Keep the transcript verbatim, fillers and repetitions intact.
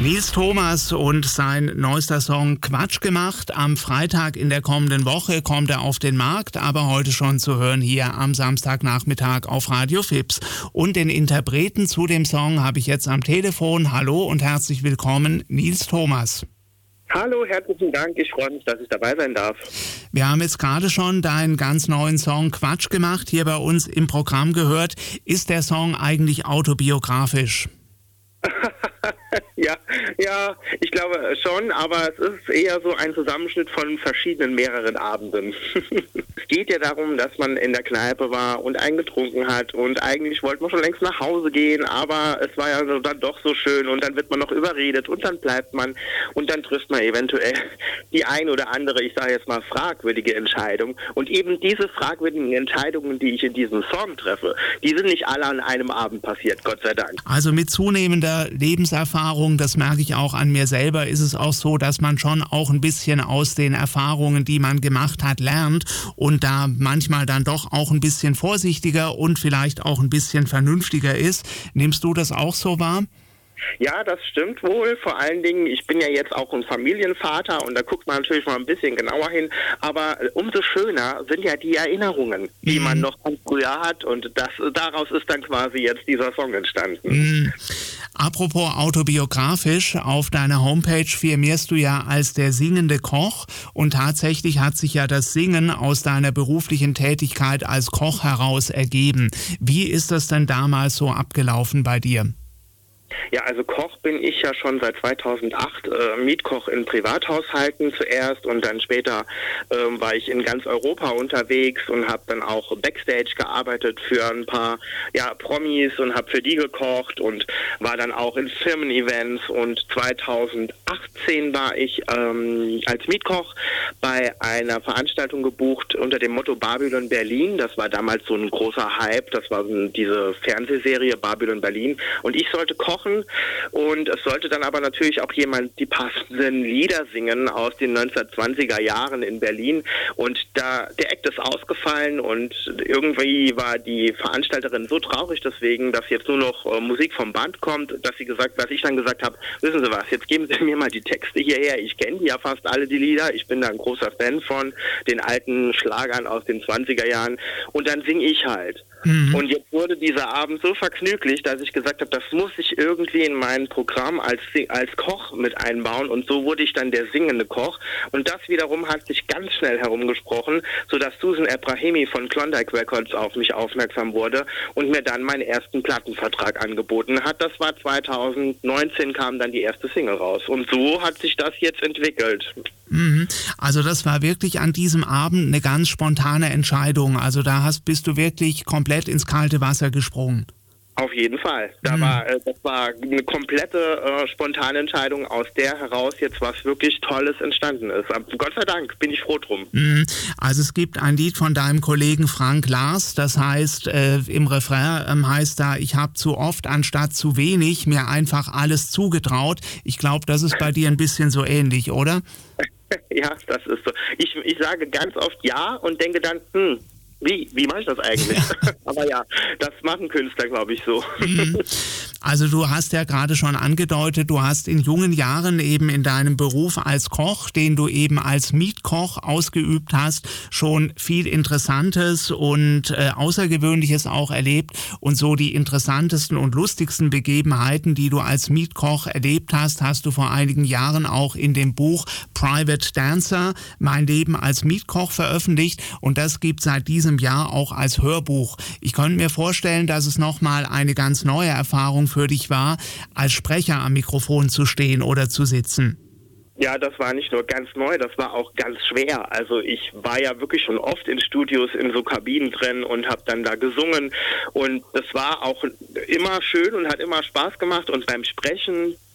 Nils Thomas und sein neuester Song Quatsch gemacht. Am Freitag in der kommenden Woche kommt er auf den Markt, aber heute schon zu hören hier am Samstagnachmittag auf Radio Fips. Und den Interpreten zu dem Song habe ich jetzt am Telefon. Hallo und herzlich willkommen, Nils Thomas. Hallo, herzlichen Dank. Ich freue mich, dass ich dabei sein darf. Wir haben jetzt gerade schon deinen ganz neuen Song Quatsch gemacht hier bei uns im Programm gehört. Ist der Song eigentlich autobiografisch? ja, ja, ich glaube schon, aber es ist eher so ein Zusammenschnitt von verschiedenen, mehreren Abenden. Es geht ja darum, dass man in der Kneipe war und einen getrunken hat und eigentlich wollte man schon längst nach Hause gehen, aber es war ja dann doch so schön und dann wird man noch überredet und dann bleibt man und dann trifft man eventuell die ein oder andere, ich sage jetzt mal, fragwürdige Entscheidung. Und eben diese fragwürdigen Entscheidungen, die ich in diesem Song treffe, die sind nicht alle an einem Abend passiert, Gott sei Dank. Also mit zunehmender Lebenserfahrung, das merke ich auch an mir selber, ist es auch so, dass man schon auch ein bisschen aus den Erfahrungen, die man gemacht hat, lernt und da manchmal dann doch auch ein bisschen vorsichtiger und vielleicht auch ein bisschen vernünftiger ist. Nimmst du das auch so wahr? Ja, das stimmt wohl. Vor allen Dingen, ich bin ja jetzt auch ein Familienvater und da guckt man natürlich mal ein bisschen genauer hin. Aber umso schöner sind ja die Erinnerungen, die mhm. man noch von früher hat. Und das, daraus ist dann quasi jetzt dieser Song entstanden. Mhm. Apropos autobiografisch, auf deiner Homepage firmierst du ja als der singende Koch. Und tatsächlich hat sich ja das Singen aus deiner beruflichen Tätigkeit als Koch heraus ergeben. Wie ist das denn damals so abgelaufen bei dir? Ja, also Koch bin ich ja schon seit zweitausendacht, äh, Mietkoch in Privathaushalten zuerst und dann später ähm, war ich in ganz Europa unterwegs und habe dann auch Backstage gearbeitet für ein paar ja, Promis und habe für die gekocht und war dann auch in Firmen-Events und zweitausendachtzehn war ich ähm, als Mietkoch bei einer Veranstaltung gebucht unter dem Motto Babylon Berlin. Das war damals so ein großer Hype, das war diese Fernsehserie Babylon Berlin und ich sollte kochen. Und es sollte dann aber natürlich auch jemand die passenden Lieder singen aus den neunzehnhundertzwanziger Jahren in Berlin. Und da der Act ist ausgefallen und irgendwie war die Veranstalterin so traurig deswegen, dass jetzt nur noch äh, Musik vom Band kommt, dass sie gesagt, dass ich dann gesagt habe, wissen Sie was, jetzt geben Sie mir mal die Texte hierher. Ich kenne ja fast alle die Lieder. Ich bin da ein großer Fan von den alten Schlagern aus den zwanziger Jahren. Und dann singe ich halt. Mhm. Und jetzt wurde dieser Abend so vergnüglich, dass ich gesagt habe, das muss ich irgendwie in mein Programm als, als Koch mit einbauen. Und so wurde ich dann der singende Koch. Und das wiederum hat sich ganz schnell herumgesprochen, sodass Susan Ebrahimi von Klondike Records auf mich aufmerksam wurde und mir dann meinen ersten Plattenvertrag angeboten hat. Das war zweitausendneunzehn, kam dann die erste Single raus. Und so hat sich das jetzt entwickelt. Mhm. Also das war wirklich an diesem Abend eine ganz spontane Entscheidung. Also da hast, bist du wirklich komplett ins kalte Wasser gesprungen. Auf jeden Fall. Da mhm. war, das war eine komplette äh, spontane Entscheidung, aus der heraus jetzt was wirklich Tolles entstanden ist. Aber Gott sei Dank bin ich froh drum. Mhm. Also es gibt ein Lied von deinem Kollegen Frank Lars, das heißt, äh, im Refrain ähm, heißt da, ich habe zu oft anstatt zu wenig mir einfach alles zugetraut. Ich glaube, das ist bei dir ein bisschen so ähnlich, oder? Ja, das ist so. Ich, ich sage ganz oft ja und denke dann, hm, Wie? Wie mache ich das eigentlich? Aber ja, das machen Künstler, glaube ich, so. Also du hast ja gerade schon angedeutet, du hast in jungen Jahren eben in deinem Beruf als Koch, den du eben als Mietkoch ausgeübt hast, schon viel Interessantes und äh, Außergewöhnliches auch erlebt. Und so die interessantesten und lustigsten Begebenheiten, die du als Mietkoch erlebt hast, hast du vor einigen Jahren auch in dem Buch Private Dancer, Mein Leben als Mietkoch veröffentlicht. Und das gibt seit diesem Jahr auch als Hörbuch. Ich könnte mir vorstellen, dass es nochmal eine ganz neue Erfahrung für dich war, als Sprecher am Mikrofon zu stehen oder zu sitzen. Ja, das war nicht nur ganz neu, das war auch ganz schwer. Also ich war ja wirklich schon oft in Studios, in so Kabinen drin und habe dann da gesungen. Und das war auch immer schön und hat immer Spaß gemacht. Und beim Sprechen,